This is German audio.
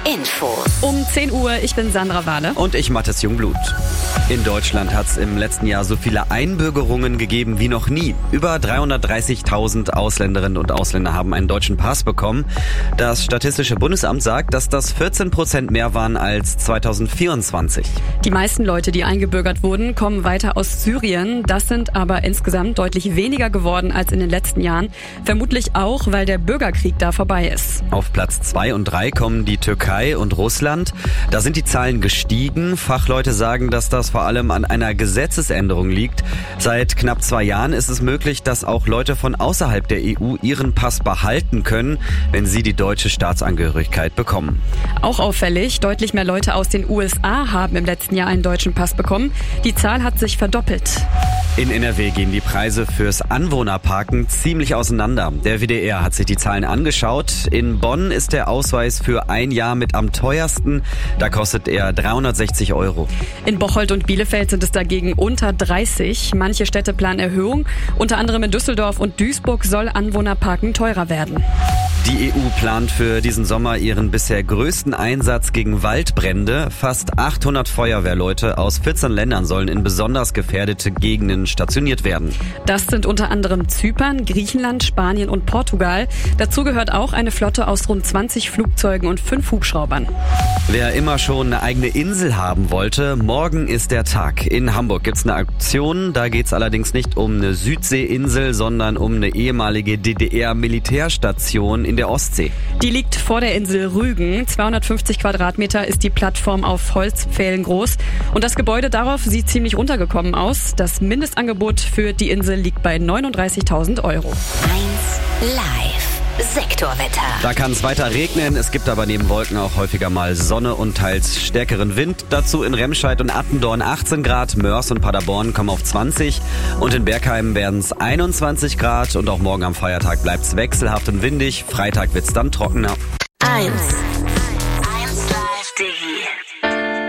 Info. Um 10 Uhr, ich bin Sandra Wahle. Und ich, Mathis Jungblut. In Deutschland hat es im letzten Jahr so viele Einbürgerungen gegeben wie noch nie. Über 330.000 Ausländerinnen und Ausländer haben einen deutschen Pass bekommen. Das Statistische Bundesamt sagt, dass das 14% mehr waren als 2024. Die meisten Leute, die eingebürgert wurden, kommen weiter aus Syrien. Das sind aber insgesamt deutlich weniger geworden als in den letzten Jahren. Vermutlich auch, weil der Bürgerkrieg da vorbei ist. Auf Platz 2 und 3 kommen die Türkei und Russland. Da sind die Zahlen gestiegen. Fachleute sagen, dass das vor allem an einer Gesetzesänderung liegt. Seit knapp 2 Jahren ist es möglich, dass auch Leute von außerhalb der EU ihren Pass behalten können, wenn sie die deutsche Staatsangehörigkeit bekommen. Auch auffällig, deutlich mehr Leute aus den USA haben im letzten Jahr einen deutschen Pass bekommen. Die Zahl hat sich verdoppelt. In NRW gehen die Preise fürs Anwohnerparken ziemlich auseinander. Der WDR hat sich die Zahlen angeschaut. In Bonn ist der Ausweis für ein Jahr mit am teuersten. Da kostet er 360 €. In Bocholt und Bielefeld sind es dagegen unter 30. Manche Städte planen Erhöhung. Unter anderem in Düsseldorf und Duisburg soll Anwohnerparken teurer werden. Die EU plant für diesen Sommer ihren bisher größten Einsatz gegen Waldbrände. Fast 800 Feuerwehrleute aus 14 Ländern sollen in besonders gefährdete Gegenden stationiert werden. Das sind unter anderem Zypern, Griechenland, Spanien und Portugal. Dazu gehört auch eine Flotte aus rund 20 Flugzeugen und 5 Hubschraubern. Wer immer schon eine eigene Insel haben wollte, morgen ist der Tag. In Hamburg gibt's eine Aktion. Da geht's allerdings nicht um eine Südseeinsel, sondern um eine ehemalige DDR-Militärstation in der Ostsee. Die liegt vor der Insel Rügen. 250 Quadratmeter ist die Plattform auf Holzpfählen groß. Und das Gebäude darauf sieht ziemlich runtergekommen aus. Das Mindestangebot für die Insel liegt bei 39.000 €. 1 Live. Sektorwetter. Da kann es weiter regnen, es gibt aber neben Wolken auch häufiger mal Sonne und teils stärkeren Wind. Dazu in Remscheid und Attendorn 18 Grad, Mörs und Paderborn kommen auf 20 und in Bergheim werden es 21 Grad und auch morgen am Feiertag bleibt es wechselhaft und windig. Freitag wird es dann trockener. 1